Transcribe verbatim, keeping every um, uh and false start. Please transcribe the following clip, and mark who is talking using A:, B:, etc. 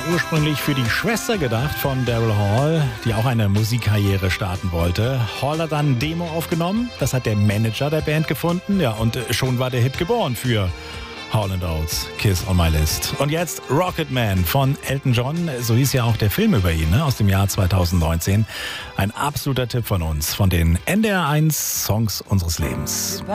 A: ursprünglich für die Schwester gedacht von Daryl Hall, die auch eine Musikkarriere starten wollte. Hall hat dann ein Demo aufgenommen, das hat der Manager der Band gefunden, ja, und schon war der Hit geboren für Hall and Oates, Kiss on My List. Und jetzt Rocket Man von Elton John, so hieß ja auch der Film über ihn, ne, aus dem Jahr zweitausendneunzehn. Ein absoluter Tipp von uns, von den N D R eins Songs unseres Lebens.